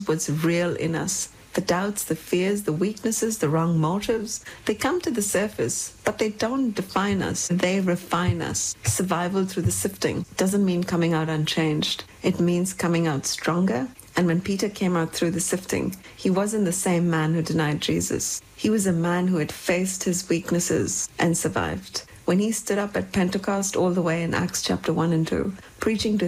what's real in us. The doubts, the fears, the weaknesses, the wrong motives, they come to the surface, but they don't define us. They refine us. Survival through the sifting doesn't mean coming out unchanged. It means coming out stronger. And when Peter came out through the sifting, he wasn't the same man who denied Jesus. He was a man who had faced his weaknesses and survived. When he stood up at Pentecost all the way in Acts chapter 1 and 2, preaching to